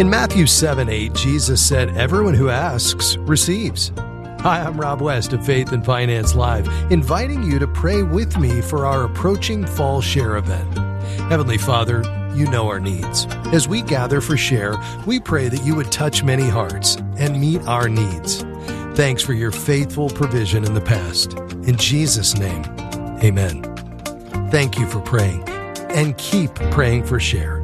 In Matthew 7:8, Jesus said, "Everyone who asks receives." Hi, I'm Rob West of Faith and Finance Live, inviting you to pray with me for our approaching Fall Share event. Heavenly Father, you know our needs. As we gather for Share, we pray that you would touch many hearts and meet our needs. Thanks for your faithful provision in the past. In Jesus' name, amen. Thank you for praying, and keep praying for Share.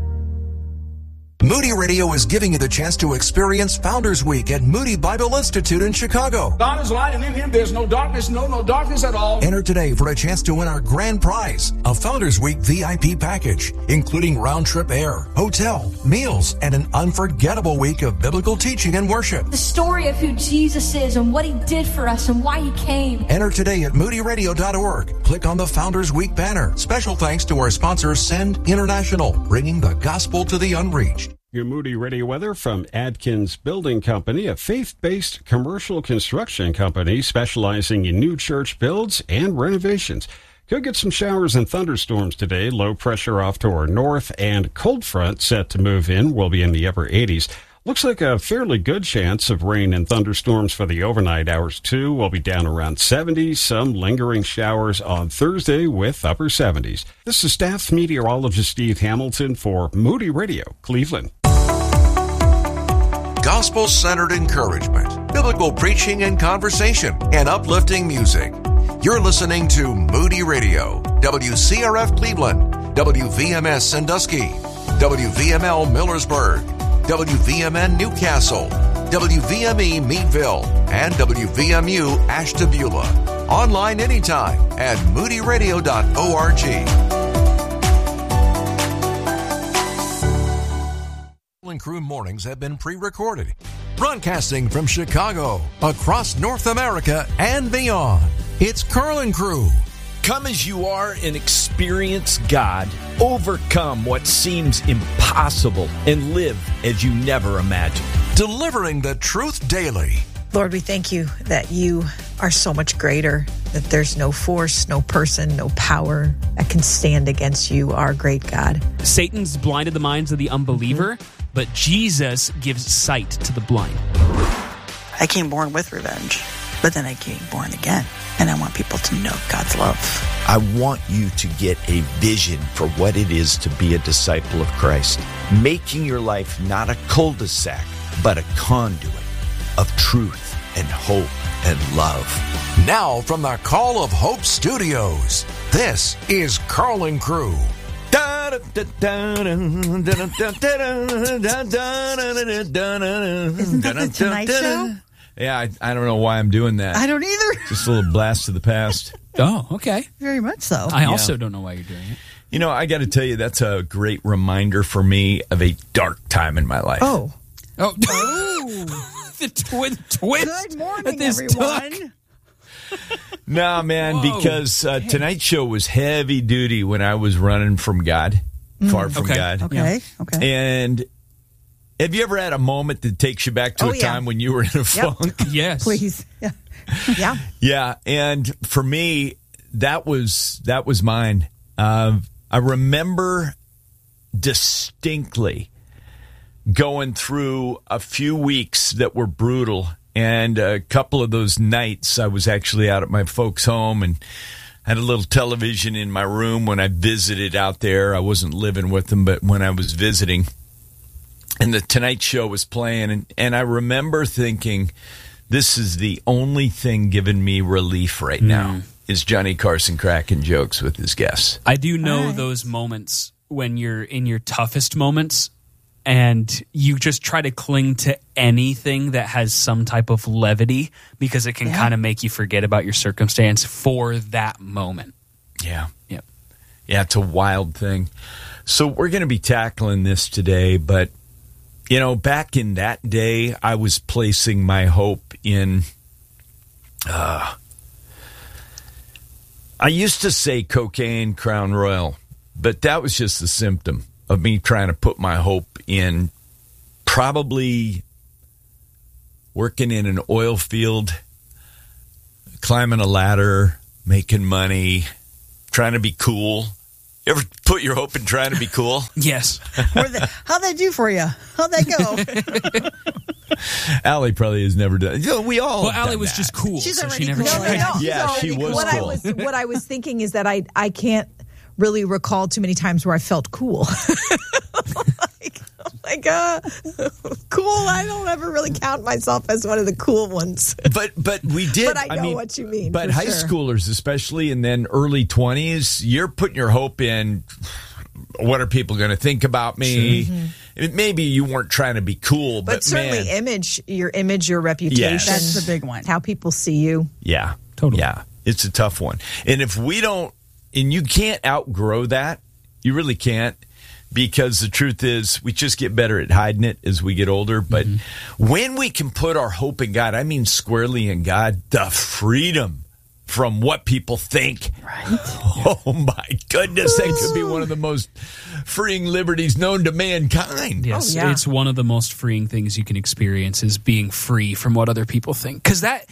Moody Radio is giving you the chance to experience Founders Week at Moody Bible Institute in Chicago. God is light, and in Him there's no darkness, no darkness at all. Enter today for a chance to win our grand prize, a Founders Week VIP package, including round-trip air, hotel, meals, and an unforgettable week of biblical teaching and worship. The story of who Jesus is and what He did for us and why He came. Enter today at moodyradio.org. Click on the Founders Week banner. Special thanks to our sponsor, Send International, bringing the gospel to the unreached. Your Moody Radio weather from Adkins Building Company, a faith-based commercial construction company specializing in new church builds and renovations. Could get some showers and thunderstorms today. Low pressure off to our north, and cold front set to move in. Will be in the upper 80s. Looks like a fairly good chance of rain and thunderstorms for the overnight hours, too. We'll be down around 70. Some lingering showers on Thursday with upper 70s. This is staff meteorologist Steve Hamilton for Moody Radio, Cleveland. Gospel-centered encouragement, biblical preaching and conversation, and uplifting music. You're listening to Moody Radio, WCRF Cleveland, WVMS Sandusky, WVML Millersburg, WVMN Newcastle, WVME Meadville, and WVMU Ashtabula. Online anytime at moodyradio.org. Crew mornings have been pre-recorded. Broadcasting from Chicago, across North America, and beyond. It's Carlin Crew. Come as you are and experience God. Overcome what seems impossible and live as you never imagined. Delivering the truth daily. Lord, we thank you that you are so much greater, that there's no force, no person, no power that can stand against you, our great God. Satan's blinded the minds of the unbeliever, but Jesus gives sight to the blind. I came born with revenge, but then I came born again, and I want people to know God's love. I want you to get a vision for what it is to be a disciple of Christ, making your life not a cul-de-sac, but a conduit of truth and hope and love. Now from the Call of Hope Studios, this is Carlin Crew. Isn't that the Tonight Show? Yeah, I don't know why I'm doing that. I don't either. Just a little blast to the past. Oh, okay. Very much so. I also don't know why you're doing it. You know, I got to tell you, that's a great reminder for me of a dark time in my life. Oh. The twist. Good morning, everyone. No, man, because Tonight Show was heavy duty when I was running from God, far from God. Okay. And have you ever had a moment that takes you back to a time when you were in a funk? Yes. Please. Yeah. Yeah, and for me, that was mine. I remember distinctly going through a few weeks that were brutal. And a couple of those nights, I was actually out at my folks' home and had a little television in my room when I visited out there. I wasn't living with them, but when I was visiting, and the Tonight Show was playing. And I remember thinking, this is the only thing giving me relief right now, is Johnny Carson cracking jokes with his guests. I do know those moments when you're in your toughest moments, and you just try to cling to anything that has some type of levity because it can kind of make you forget about your circumstance for that moment. Yeah. Yep. Yeah, it's a wild thing. So we're going to be tackling this today, but, you know, back in that day, I was placing my hope in, I used to say cocaine, Crown Royal, but that was just a symptom of me trying to put my hope in probably working in an oil field, climbing a ladder, making money, trying to be cool. You ever put your hope in trying to be cool? Yes. How'd that do for you? How'd that go? Allie probably has never done. We all. Well, Allie was just cool. She's so already she never cool. tried. No. Yeah, she was cool. What I was thinking is that I can't really recall too many times where I felt cool. Cool. I don't ever really count myself as one of the cool ones. But we did. But I know what you mean. But for high sure. schoolers, especially, and then early 20s, you're putting your hope in. What are people going to think about me? Sure. Maybe you weren't trying to be cool, but certainly man, your reputation. Yes. That's the big one. How people see you. Yeah, Totally. Yeah, it's a tough one. And if we don't, and you can't outgrow that, you really can't. Because the truth is, we just get better at hiding it as we get older. But when we can put our hope in God, I mean squarely in God, the freedom from what people think. Right. Oh, my goodness. That could be one of the most freeing liberties known to mankind. Yes, Oh, yeah. it's one of the most freeing things you can experience is being free from what other people think. Because that,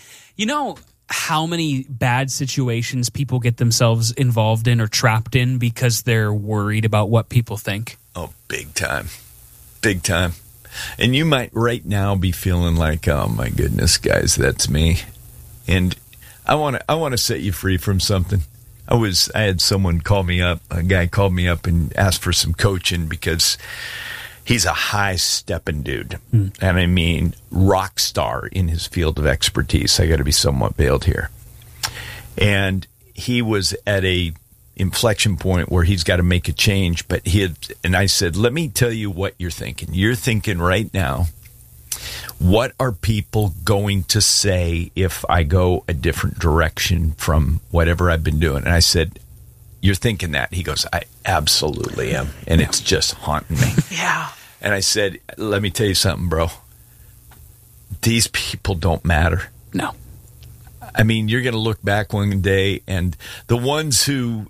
how many bad situations people get themselves involved in or trapped in because they're worried about what people think? Oh, big time. Big time. And you might right now be feeling like, oh, my goodness, guys, that's me. And I want to set you free from something. I had someone call me up. A guy called me up and asked for some coaching because he's a high-stepping dude. And I mean rock star in his field of expertise. I got to be somewhat veiled here. And he was at a inflection point where he's got to make a change. But and I said, let me tell you what you're thinking. You're thinking right now, what are people going to say if I go a different direction from whatever I've been doing? And I said, you're thinking that? He goes, I absolutely am. And it's just haunting me. Yeah. And I said, let me tell you something, bro. These people don't matter. No. I mean, you're going to look back one day, and the ones who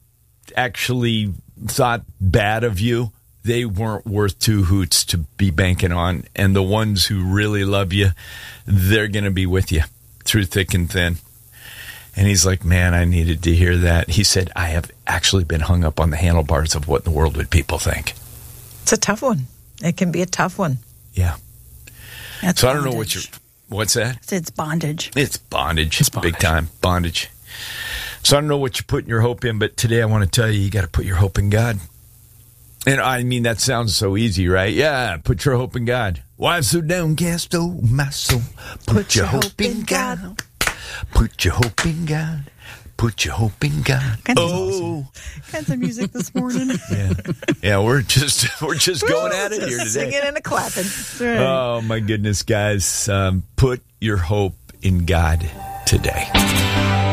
actually thought bad of you, they weren't worth two hoots to be banking on. And the ones who really love you, they're going to be with you through thick and thin. And he's like, man, I needed to hear that. He said, I have actually been hung up on the handlebars of what in the world would people think. It's a tough one. It can be a tough one. Yeah. That's so I don't know bondage. what's that? It's bondage. It's bondage. It's big time bondage. So I don't know what you're putting your hope in, but today I want to tell you, you got to put your hope in God. And I mean, that sounds so easy, right? Yeah, put your hope in God. Why so downcast, oh my soul? Put your hope in God. Put your hope in God. Put your hope in God. Kinds of music this morning. Yeah, we're just going at it here today. Singing and a clapping. Oh my goodness, guys! Put your hope in God today.